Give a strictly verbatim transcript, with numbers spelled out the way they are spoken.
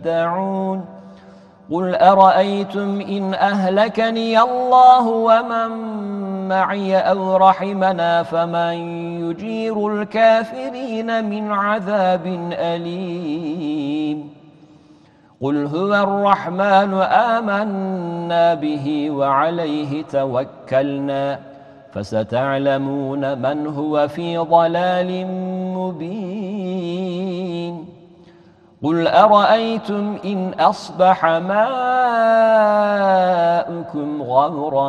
يدعون قل أرأيتم إن أهلكني الله ومن معي أو رحمنا فمن يجير الكافرين من عذاب أليم قل هو الرحمن آمنا به وعليه توكلنا فستعلمون من هو في ضلال مبين قل أرأيتم إن أصبح ماؤكم غورا